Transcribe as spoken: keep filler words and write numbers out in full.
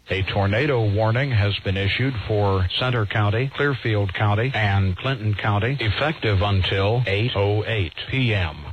A tornado warning has been issued for Center County, Clearfield County, and Clinton County, effective until eight oh eight p.m.